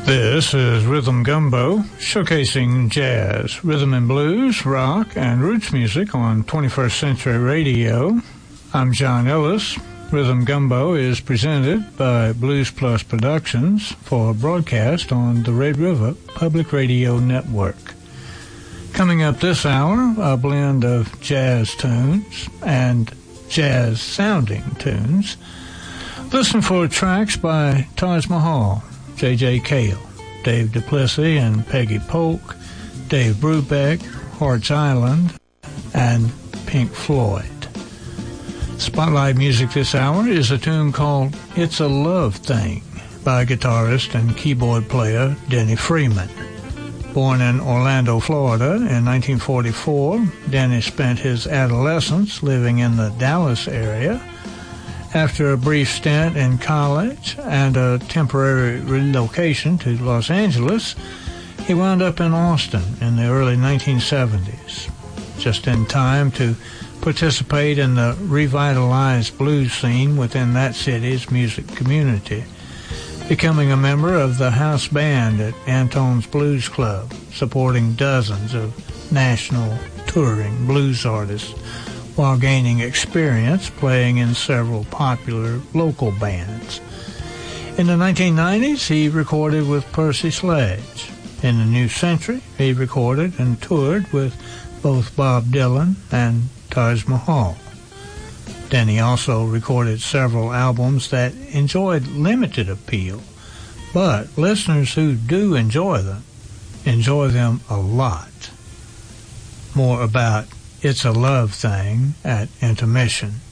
This is Rhythm Gumbo, showcasing jazz, rhythm and blues, rock, and roots music on 21st Century Radio. I'm John Ellis. Rhythm Gumbo is presented by Blues Plus Productions for broadcast on the Red River Public Radio Network. Coming up this hour, a blend of jazz tunes and jazz-sounding tunes. Listen for tracks by Taj Mahal, J.J. Cale, Dave Duplessis and Peggy Polk, Dave Brubeck, Hearts Island, and Pink Floyd. Spotlight music this hour is a tune called It's a Love Thing by guitarist and keyboard player Denny Freeman. Born in Orlando, Florida in 1944, Denny spent his adolescence living in the Dallas area. After a brief stint in college and a temporary relocation to Los Angeles, he wound up in Austin in the early 1970s, just in time to participate in the revitalized blues scene within that city's music community, becoming a member of the house band at Antone's Blues Club, supporting dozens of national touring blues artists, while gaining experience playing in several popular local bands. In the 1990s, he recorded with Percy Sledge. In the new century, he recorded and toured with both Bob Dylan and Taj Mahal. Denny also recorded several albums that enjoyed limited appeal, but listeners who do enjoy them a lot. More about It's a Love Thing at intermission.